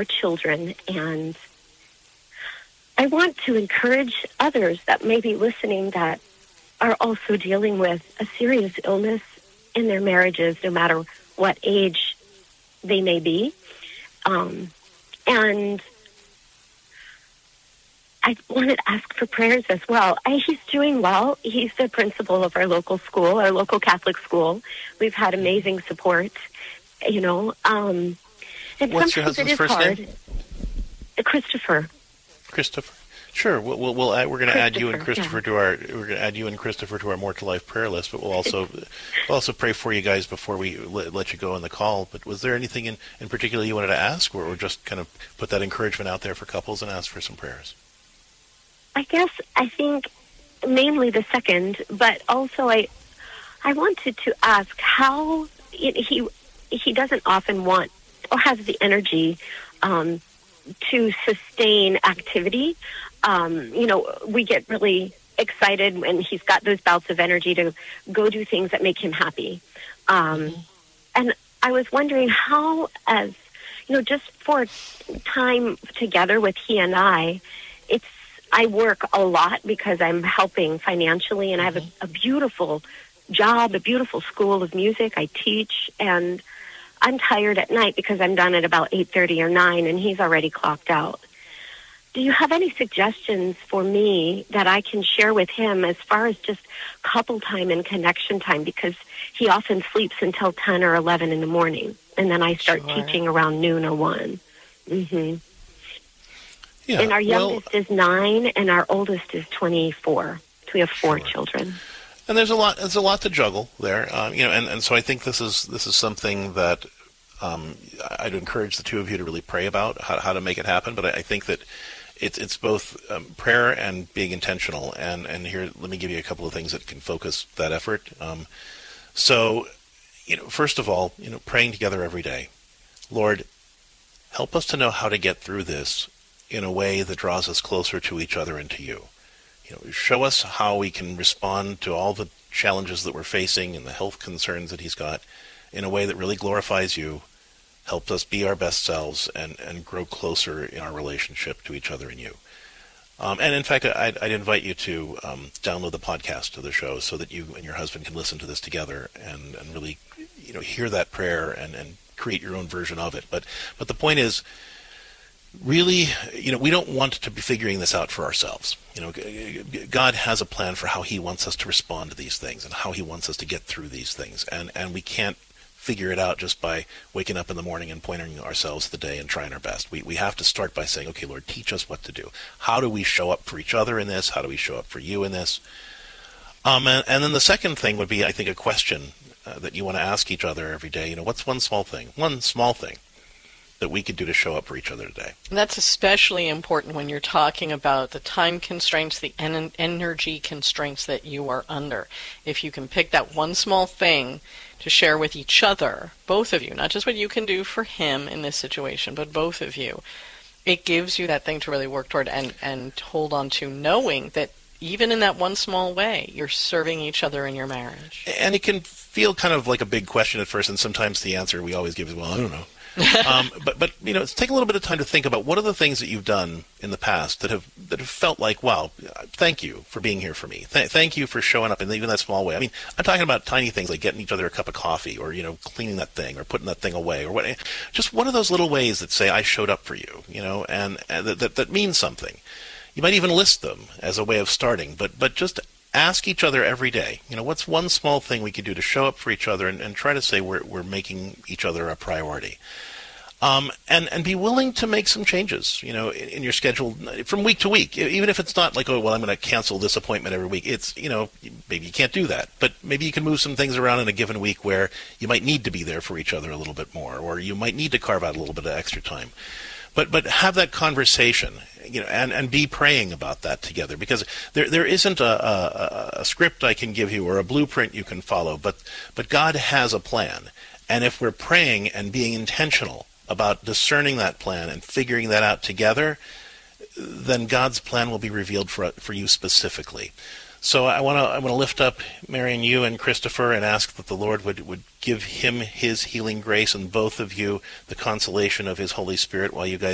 4 children, and I want to encourage others that may be listening that are also dealing with a serious illness in their marriages, no matter what age they may be. And I wanted to ask for prayers as well. He's doing well. He's the principal of our local school, our local Catholic school. We've had amazing support, you know. And what's your husband's first name? Christopher. Christopher. Sure. We're going to add you and Christopher to our. We're going to add you and Christopher to our More to Life prayer list. But we'll also pray for you guys before we let you go on the call. But was there anything in particular you wanted to ask, or just kind of put that encouragement out there for couples and ask for some prayers? I think mainly the second, but also I wanted to ask how he doesn't often want or has the energy to sustain activity. You know, we get really excited when he's got those bouts of energy to go do things that make him happy. And I was wondering how, as you know, just for time together with he and I work a lot because I'm helping financially, and I have a beautiful job, a beautiful school of music. I teach, and I'm tired at night because I'm done at about 8:30 or 9, and he's already clocked out. Do you have any suggestions for me that I can share with him as far as just couple time and connection time? Because he often sleeps until 10 or 11 in the morning, and then I start teaching around noon or 1. Yeah, and our youngest is 9, and our oldest is 24. So we have 4 children. And there's a lot to juggle there, you know. And so I think this is something that I'd encourage the two of you to really pray about how to make it happen. But I think that it's both prayer and being intentional. And here, let me give you a couple of things that can focus that effort. So, you know, first of all, you know, praying together every day. Lord, help us to know how to get through this in a way that draws us closer to each other and to you. You know, show us how we can respond to all the challenges that we're facing and the health concerns that he's got in a way that really glorifies you, helps us be our best selves, and grow closer in our relationship to each other and you. And in fact, I'd invite you to download the podcast of the show so that you and your husband can listen to this together and really, you know, hear that prayer and create your own version of it. But the point is, really, you know, we don't want to be figuring this out for ourselves. You know, God has a plan for how he wants us to respond to these things and how he wants us to get through these things. And we can't figure it out just by waking up in the morning and pointing ourselves the day and trying our best. We have to start by saying, okay, Lord, teach us what to do. How do we show up for each other in this? How do we show up for you in this? And then the second thing would be, I think, a question that you want to ask each other every day. You know, what's one small thing that we could do to show up for each other today? And that's especially important when you're talking about the time constraints, the energy constraints that you are under. If you can pick that one small thing to share with each other, both of you, not just what you can do for him in this situation, but both of you, it gives you that thing to really work toward and hold on to, knowing that even in that one small way, you're serving each other in your marriage. And it can feel kind of like a big question at first, and sometimes the answer we always give is, well, I don't know. But you know, take a little bit of time to think about what are the things that you've done in the past that have felt like, wow, thank you for being here for me. Thank you for showing up in even that small way. I mean, I'm talking about tiny things like getting each other a cup of coffee, or, you know, cleaning that thing, or putting that thing away, or what. Just one of those little ways that say I showed up for you, you know, and that means something. You might even list them as a way of starting, but just ask each other every day, you know, what's one small thing we could do to show up for each other, and try to say we're making each other a priority. And be willing to make some changes, you know, in your schedule from week to week, even if it's not like, oh, well, I'm going to cancel this appointment every week. It's, you know, maybe you can't do that, but maybe you can move some things around in a given week where you might need to be there for each other a little bit more, or you might need to carve out a little bit of extra time. But have that conversation, you know, and be praying about that together, because there isn't a script I can give you or a blueprint you can follow, but God has a plan. And if we're praying and being intentional about discerning that plan and figuring that out together, then God's plan will be revealed for you specifically. So I want to lift up, Marion, you and Christopher, and ask that the Lord would give him his healing grace, and both of you the consolation of his Holy Spirit while you guys